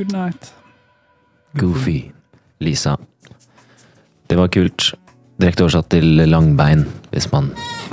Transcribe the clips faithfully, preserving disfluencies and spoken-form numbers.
Good night. Goofy. Lisa. Det var kult. Direkte oversatt til langbein, hvis man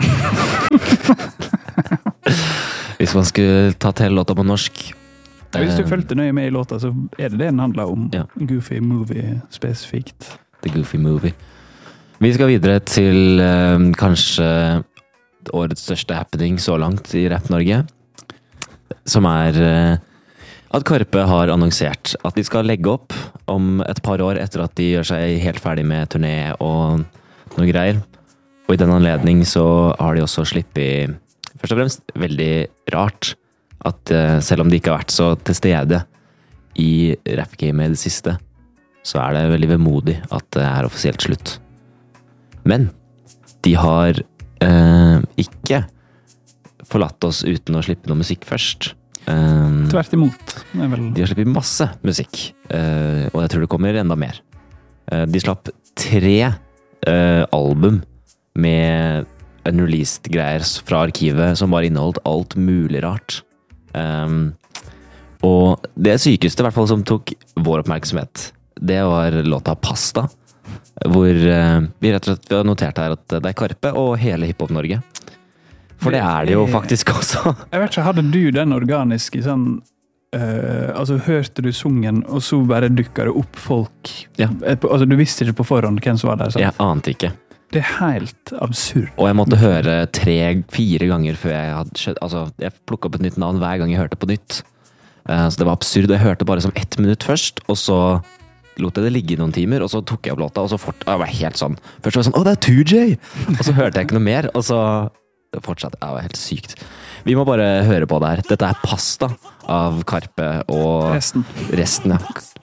Hvis man skulle tatt hele låta på norsk. Ja, hvis du følte nøye med i låta, så er det det den handler om. Ja. Goofy movie spesifikt. The Goofy Movie. Vi skal videre til eh, kanskje årets største happening så langt i Rapp-Norge, som er eh, at Karpe har annonsert at de skal legge opp om et par år etter at de gjør seg helt ferdig med turné og noe greier. Og i den anledning så har de også slippet, først og fremst, veldig rart at uh, selv om de ikke har vært så til stede i rap-gamet i det siste, så er det veldig vemodig at det er offisielt slutt. Men de har uh, ikke forlatt oss uten å slippe noe musikk først. Um, Tvert imot. Det er vel... De har slippet masse musikk, uh, og jeg tror det kommer enda mer. Uh, de slapp tre uh, album med unreleased greier fra arkivet som bare inneholdt alt mulig rart. Um, og det sykeste, i hvert fall som tok vår oppmerksomhet, det var låta Pasta, hvor uh, vi rett og slett vi har notert her at det er Karpe og hele Hiphop-Norge. For det er det jo faktisk også. Jeg vet ikke, hadde du den organiske sånn, uh, altså hørte du sungen, og så bare dukket det opp folk, Ja. altså du visste ikke på forhånd hvem som var der, sant? Jeg ante ikke. Det er helt absurd. Og jeg måtte høre tre, fire ganger før jeg hadde skjønt, altså jeg plukket opp et nytt navn hver gang jeg hørte på nytt. Uh, så det var absurd, jeg hørte bare som ett minutt først, og så lot jeg det ligge i noen timer, og så tok jeg opp låta, og så fort, jeg var helt sånn, først var jeg sånn, å det er two J! Og så hørte jeg ikke noe mer, og så fortsatt, det var helt sykt. Vi må bare høre på det her. Dette er Pasta av Karpe og Resten. resten, ja.